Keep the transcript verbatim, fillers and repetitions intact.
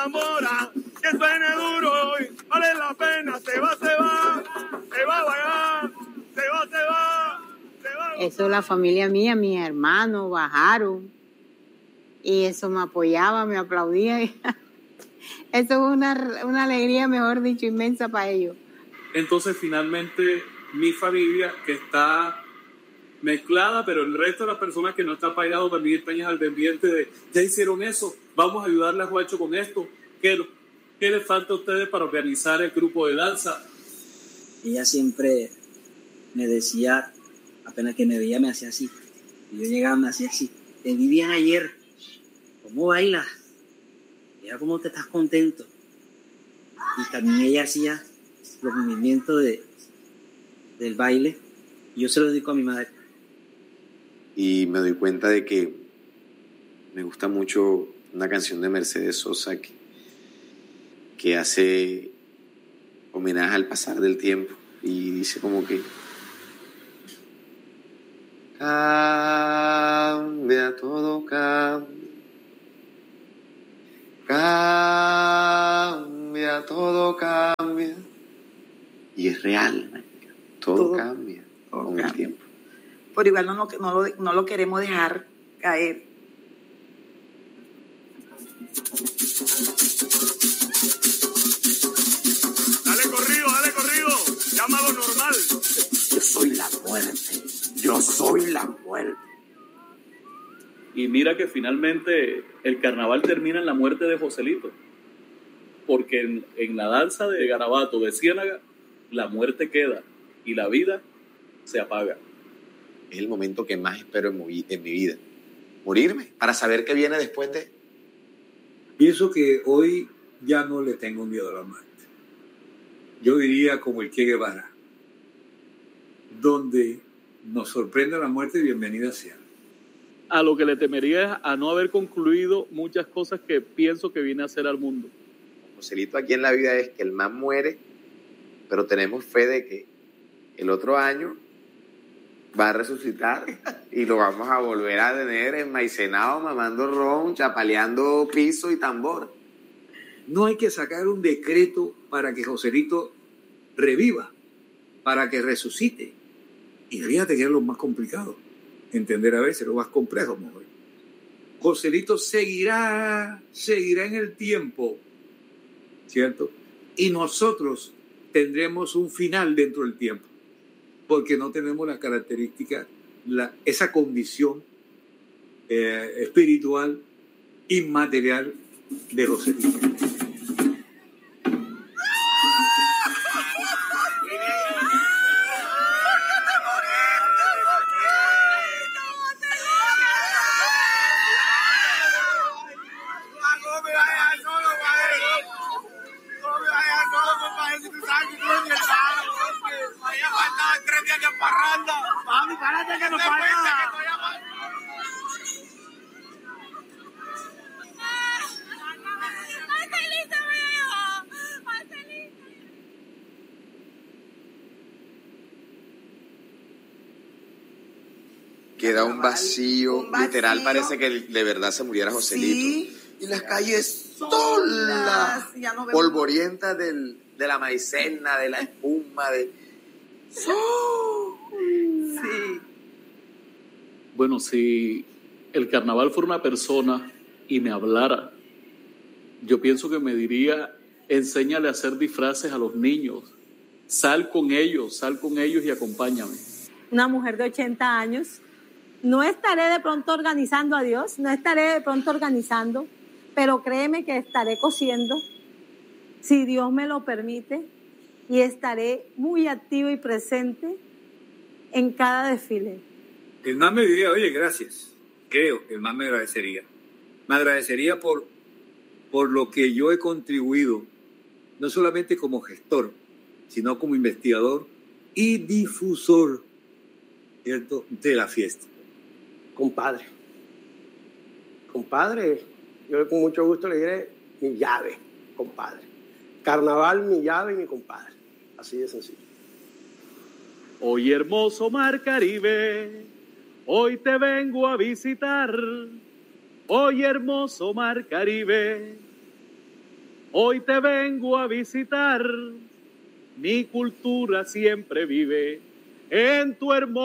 tambora, que suene duro hoy, vale la pena, se va, se va, se va, vaya, se va, se va, se va. Eso la familia mía, mis hermanos bajaron y eso me apoyaba, me aplaudía. Eso es una, una alegría, mejor dicho, inmensa para ellos. Entonces finalmente mi familia, que está mezclada, pero el resto de las personas que no están pagados también están al pendiente de, ya hicieron eso, vamos a ayudarle a Juancho con esto, ¿qué, qué les falta a ustedes para organizar el grupo de danza? Ella siempre me decía, apenas que me veía me hacía así, y yo llegaba me hacía así, te vi bien ayer, ¿cómo bailas? Mira cómo te estás contento. Y también ella hacía los movimientos de, del baile, y yo se lo dedico a mi madre. Y me doy cuenta de que me gusta mucho una canción de Mercedes Sosa que, que hace homenaje al pasar del tiempo y dice como que cambia, todo cambia, cambia, todo cambia, y es real, todo, todo cambia todo con cambia. El tiempo. Pero igual no, no, no, lo, no lo queremos dejar caer. Dale corrido, dale corrido, llámalo normal. Yo soy la muerte, yo soy la muerte. Y mira que finalmente el carnaval termina en la muerte de Joselito, porque en, en la danza de Garabato, de Ciénaga, la muerte queda y la vida se apaga. Es el momento que más espero en mi, en mi vida. Morirme para saber qué viene después de... Pienso que hoy ya no le tengo miedo a la muerte. Yo diría como el Che Guevara. Donde nos sorprenda la muerte, bienvenida sea. A lo que le temería es a no haber concluido muchas cosas que pienso que viene a hacer al mundo. Joselito aquí en la vida es que el man muere, pero tenemos fe de que el otro año va a resucitar y lo vamos a volver a tener enmaicenado, mamando ron, chapaleando piso y tambor. No hay que sacar un decreto para que Joselito reviva, para que resucite. Y fíjate que es lo más complicado, entender a veces lo más complejo. Mejor. Joselito seguirá, seguirá en el tiempo, ¿cierto? Y nosotros tendremos un final dentro del tiempo, porque no tenemos la característica, la, esa condición eh, espiritual, inmaterial de Joselito. Queda un vacío, un vacío, literal parece que de verdad se muriera Joselito. Sí, y las calles solas, ya no polvorientas del, de la maicena, de la espuma, de... Sí. Bueno, si el carnaval fuera una persona y me hablara, yo pienso que me diría, enséñale a hacer disfraces a los niños, sal con ellos, sal con ellos y acompáñame. Una mujer de ochenta años, no estaré de pronto organizando a Dios, no estaré de pronto organizando, pero créeme que estaré cosiendo, si Dios me lo permite, y estaré muy activo y presente en cada desfile. El más me diría, oye, gracias. Creo que el más me agradecería. Me agradecería por, por lo que yo he contribuido, no solamente como gestor, sino como investigador y difusor, ¿cierto?, de la fiesta. Compadre. Compadre, yo con mucho gusto le diré mi llave, compadre. Carnaval, mi llave y mi compadre. Así de sencillo. Hoy hermoso mar Caribe, hoy te vengo a visitar. Hoy hermoso mar Caribe, Hoy te vengo a visitar, mi cultura siempre vive en tu hermoso